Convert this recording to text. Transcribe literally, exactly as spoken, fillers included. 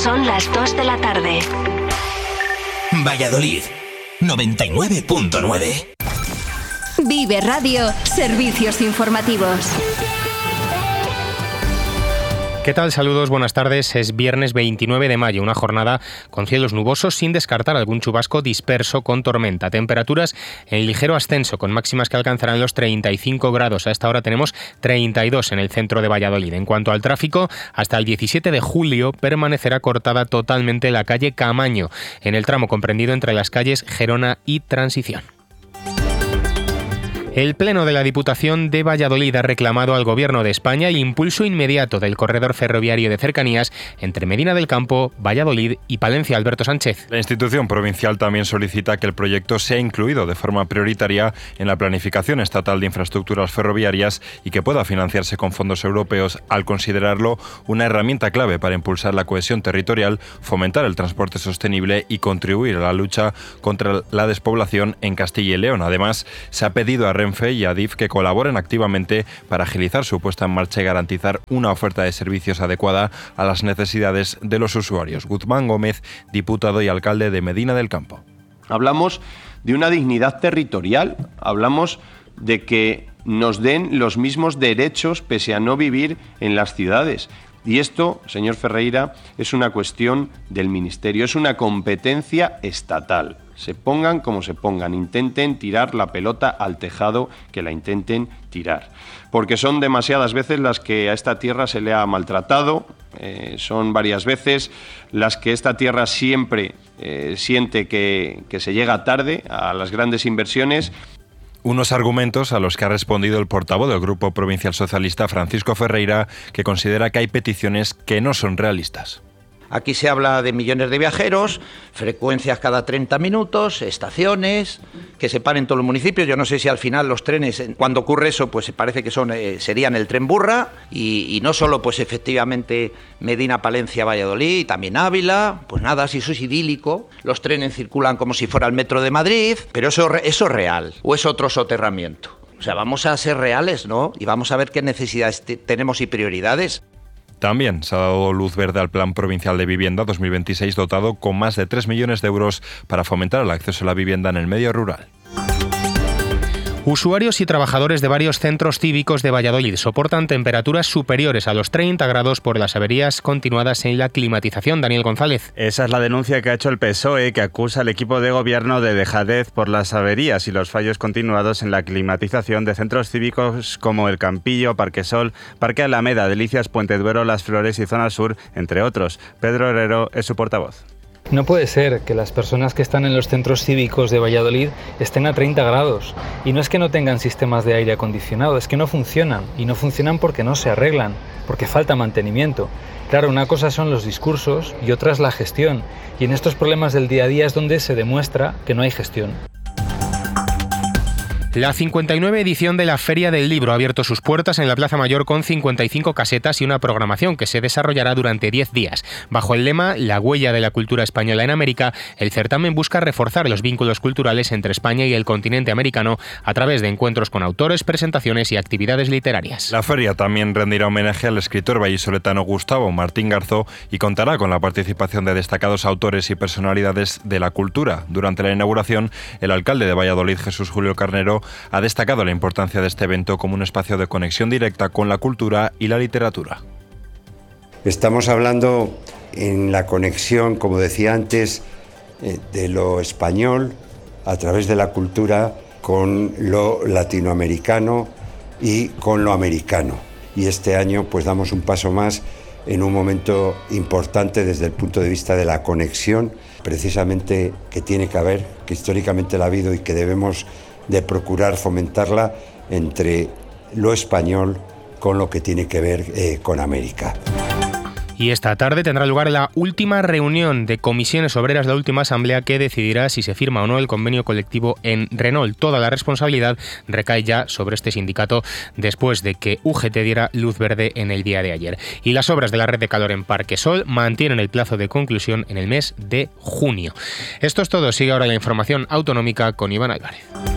Son las dos de la tarde. Valladolid, noventa y nueve punto nueve. Vive Radio, servicios informativos. ¿Qué tal? Saludos, buenas tardes. Es viernes veintinueve de mayo, una jornada con cielos nubosos sin descartar algún chubasco disperso con tormenta. Temperaturas en ligero ascenso con máximas que alcanzarán los treinta y cinco grados. A esta hora tenemos treinta y dos en el centro de Valladolid. En cuanto al tráfico, hasta el diecisiete de julio permanecerá cortada totalmente la calle Camaño, en el tramo comprendido entre las calles Gerona y Transición. El Pleno de la Diputación de Valladolid ha reclamado al Gobierno de España el impulso inmediato del corredor ferroviario de cercanías entre Medina del Campo, Valladolid y Palencia. Alberto Sánchez. La institución provincial también solicita que el proyecto sea incluido de forma prioritaria en la planificación estatal de infraestructuras ferroviarias y que pueda financiarse con fondos europeos al considerarlo una herramienta clave para impulsar la cohesión territorial, fomentar el transporte sostenible y contribuir a la lucha contra la despoblación en Castilla y León. Además, se ha pedido a Renfe y Adif que colaboren activamente para agilizar su puesta en marcha y garantizar una oferta de servicios adecuada a las necesidades de los usuarios. Guzmán Gómez, diputado y alcalde de Medina del Campo. Hablamos de una dignidad territorial, hablamos de que nos den los mismos derechos pese a no vivir en las ciudades. Y esto, señor Ferreira, es una cuestión del Ministerio, es una competencia estatal. Se pongan como se pongan, intenten tirar la pelota al tejado que la intenten tirar. Porque son demasiadas veces las que a esta tierra se le ha maltratado, eh, son varias veces las que esta tierra siempre eh, siente que, que se llega tarde a las grandes inversiones. Unos argumentos a los que ha respondido el portavoz del Grupo Provincial Socialista, Francisco Ferreira, que considera que hay peticiones que no son realistas. Aquí se habla de millones de viajeros, frecuencias cada treinta minutos, estaciones, que se paren todos los municipios. Yo no sé si al final los trenes, cuando ocurre eso, pues parece que son eh, serían el tren burra y, y no solo pues efectivamente Medina, Palencia, Valladolid, también Ávila. Pues nada, si eso es idílico, los trenes circulan como si fuera el metro de Madrid, pero eso, eso es real o es otro soterramiento. O sea, vamos a ser reales, ¿no? Y vamos a ver qué necesidades te- tenemos y prioridades. También se ha dado luz verde al Plan Provincial de Vivienda dos mil veintiséis, dotado con más de tres millones de euros para fomentar el acceso a la vivienda en el medio rural. Usuarios y trabajadores de varios centros cívicos de Valladolid soportan temperaturas superiores a los treinta grados por las averías continuadas en la climatización. Daniel González. Esa es la denuncia que ha hecho el P S O E, que acusa al equipo de gobierno de dejadez por las averías y los fallos continuados en la climatización de centros cívicos como El Campillo, Parque Sol, Parque Alameda, Delicias, Puente Duero, Las Flores y Zona Sur, entre otros. Pedro Herrero es su portavoz. No puede ser que las personas que están en los centros cívicos de Valladolid estén a treinta grados. Y no es que no tengan sistemas de aire acondicionado, es que no funcionan. Y no funcionan porque no se arreglan, porque falta mantenimiento. Claro, una cosa son los discursos y otra es la gestión. Y en estos problemas del día a día es donde se demuestra que no hay gestión. La cincuenta y nueve edición de la Feria del Libro ha abierto sus puertas en la Plaza Mayor con cincuenta y cinco casetas y una programación que se desarrollará durante diez días. Bajo el lema La huella de la cultura española en América, el certamen busca reforzar los vínculos culturales entre España y el continente americano a través de encuentros con autores, presentaciones y actividades literarias. La feria también rendirá homenaje al escritor vallisoletano Gustavo Martín Garzó y contará con la participación de destacados autores y personalidades de la cultura. Durante la inauguración, el alcalde de Valladolid, Jesús Julio Carnero, ha destacado la importancia de este evento como un espacio de conexión directa con la cultura y la literatura. Estamos hablando en la conexión, como decía antes, de lo español a través de la cultura con lo latinoamericano y con lo americano. Y este año pues damos un paso más en un momento importante desde el punto de vista de la conexión, precisamente que tiene que haber, que históricamente la ha habido y que debemos de procurar fomentarla entre lo español con lo que tiene que ver eh, con América. Y esta tarde tendrá lugar la última reunión de comisiones obreras, la última asamblea que decidirá si se firma o no el convenio colectivo en Renault. Toda la responsabilidad recae ya sobre este sindicato después de que U G T diera luz verde en el día de ayer. Y las obras de la red de calor en Parque Sol mantienen el plazo de conclusión en el mes de junio. Esto es todo. Sigue ahora la información autonómica con Iván Álvarez.